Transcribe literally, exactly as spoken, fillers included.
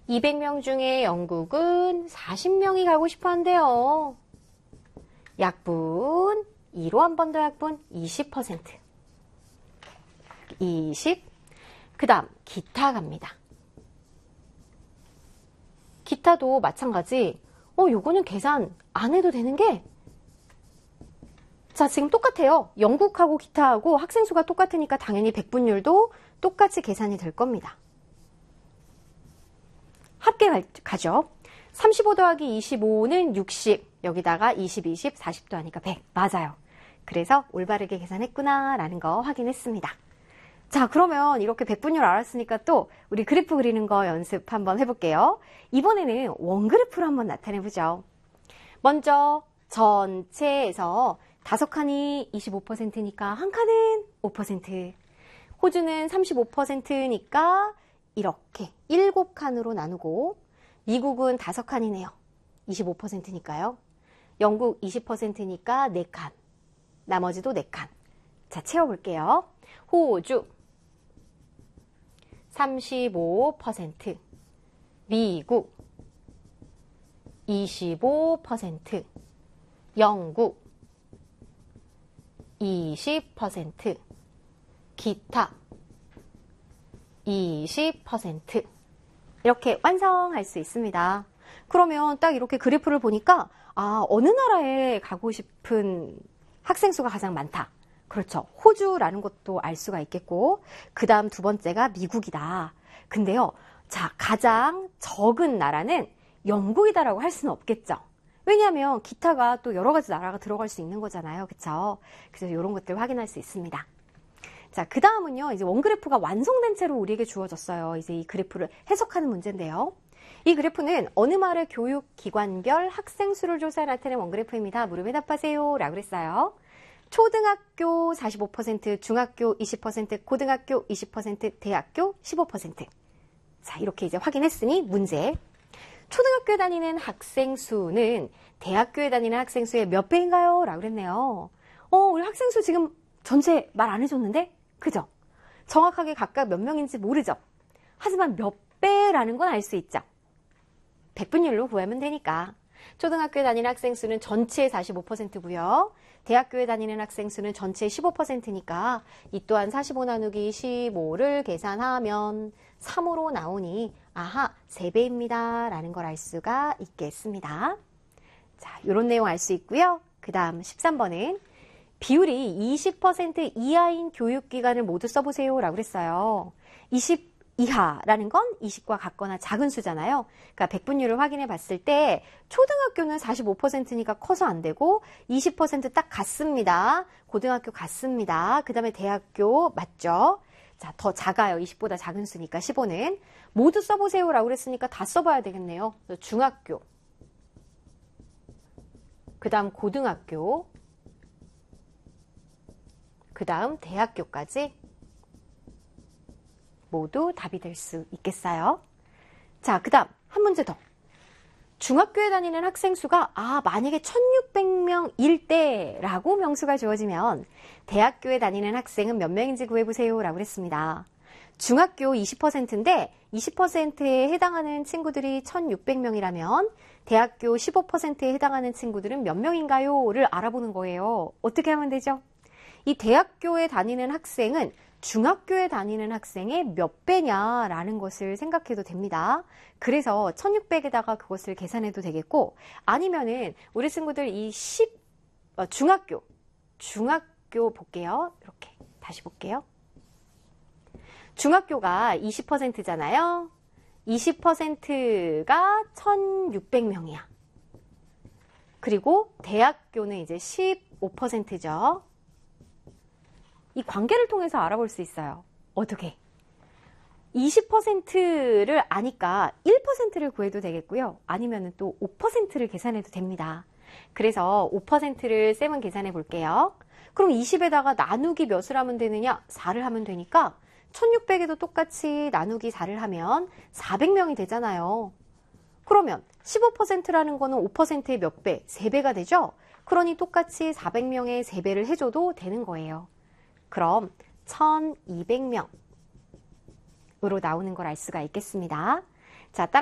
이백 명 중에 영국은 사십 명이 가고 싶어 한대요. 약분, 이로 한 번 더 약분, 이십 퍼센트. 이십. 그 다음, 기타 갑니다. 기타도 마찬가지. 어, 요거는 계산 안 해도 되는 게, 자, 지금 똑같아요. 영국하고 기타하고 학생 수가 똑같으니까 당연히 백분율도 똑같이 계산이 될 겁니다. 합계 가죠. 삼십오 더하기 이십오는 육십, 여기다가 이십, 이십, 사십 더하니까 백. 맞아요. 그래서 올바르게 계산했구나 라는 거 확인했습니다. 자, 그러면 이렇게 백분율 알았으니까 또 우리 그래프 그리는 거 연습 한번 해볼게요. 이번에는 원그래프로 한번 나타내보죠. 먼저 전체에서 다섯 칸이 이십오 퍼센트니까 한 칸은 오 퍼센트. 호주는 삼십오 퍼센트니까 이렇게 일곱 칸으로 나누고, 미국은 다섯 칸이네요. 이십오 퍼센트니까요. 영국 이십 퍼센트니까 네 칸. 나머지도 네 칸. 자, 채워볼게요. 호주 삼십오 퍼센트, 미국 이십오 퍼센트, 영국 이십 퍼센트, 기타 이십 퍼센트. 이렇게 완성할 수 있습니다. 그러면 딱 이렇게 그래프를 보니까 아, 어느 나라에 가고 싶은 학생 수가 가장 많다. 그렇죠. 호주라는 것도 알 수가 있겠고, 그 다음 두 번째가 미국이다. 근데요, 자, 가장 적은 나라는 영국이다라고 할 수는 없겠죠. 왜냐하면 기타가 또 여러 가지 나라가 들어갈 수 있는 거잖아요. 그렇죠? 그래서 이런 것들 확인할 수 있습니다. 자, 그 다음은요, 이제 원그래프가 완성된 채로 우리에게 주어졌어요. 이제 이 그래프를 해석하는 문제인데요. 이 그래프는 어느 말의 교육기관별 학생 수를 조사해 나타낸 원그래프입니다. 물음에 답하세요. 라고 그랬어요. 초등학교 사십오 퍼센트, 중학교 이십 퍼센트, 고등학교 이십 퍼센트, 대학교 십오 퍼센트. 자, 이렇게 이제 확인했으니 문제. 초등학교에 다니는 학생 수는 대학교에 다니는 학생 수의 몇 배인가요? 라고 그랬네요. 어, 우리 학생 수 지금 전체 말 안 해줬는데? 그죠? 정확하게 각각 몇 명인지 모르죠? 하지만 몇 배라는 건 알 수 있죠? 백분율로 구하면 되니까. 초등학교에 다니는 학생 수는 전체의 사십오 퍼센트고요. 대학교에 다니는 학생 수는 전체의 십오 퍼센트니까 이 또한 사십오 나누기 십오를 계산하면 삼으로 나오니 아하, 세 배입니다. 라는 걸 알 수가 있겠습니다. 자, 이런 내용 알 수 있고요. 그 다음 십삼 번은 비율이 이십 퍼센트 이하인 교육기관을 모두 써보세요. 라고 그랬어요. 이십 이하라는 건 이십과 같거나 작은 수잖아요. 그러니까 백분율을 확인해 봤을 때 초등학교는 사십오 퍼센트니까 커서 안 되고 이십 퍼센트 딱 같습니다. 고등학교 같습니다. 그 다음에 대학교 맞죠? 자, 더 작아요. 이십보다 작은 수니까 십오는. 모두 써보세요. 라고 그랬으니까 다 써봐야 되겠네요. 중학교, 그 다음 고등학교, 그 다음 대학교까지 모두 답이 될 수 있겠어요. 자, 그 다음 한 문제 더. 중학교에 다니는 학생 수가 아 만약에 천육백 명일 때라고 명수가 주어지면 대학교에 다니는 학생은 몇 명인지 구해보세요. 라고 했습니다. 중학교 이십 퍼센트인데 이십 퍼센트에 해당하는 친구들이 천육백 명이라면 대학교 십오 퍼센트에 해당하는 친구들은 몇 명인가요? 를 알아보는 거예요. 어떻게 하면 되죠? 이 대학교에 다니는 학생은 중학교에 다니는 학생의 몇 배냐라는 것을 생각해도 됩니다. 그래서 천육백에다가 그것을 계산해도 되겠고, 아니면은 우리 친구들 이 십, 어, 중학교, 중학교 볼게요. 이렇게 다시 볼게요. 중학교가 이십 퍼센트잖아요. 이십 퍼센트가 천육백 명이야. 그리고 대학교는 이제 십오 퍼센트죠. 이 관계를 통해서 알아볼 수 있어요. 어떻게? 이십 퍼센트를 아니까 일 퍼센트를 구해도 되겠고요. 아니면 또 오 퍼센트를 계산해도 됩니다. 그래서 오 퍼센트를 쌤은 계산해 볼게요. 그럼 이십에다가 나누기 몇을 하면 되느냐? 사를 하면 되니까 천육백에도 똑같이 나누기 사를 하면 사백 명이 되잖아요. 그러면 십오 퍼센트라는 거는 오 퍼센트의 몇 배? 세 배가 되죠? 그러니 똑같이 사백 명의 세 배를 해줘도 되는 거예요. 그럼 천이백 명으로 나오는 걸 알 수가 있겠습니다. 자, 따라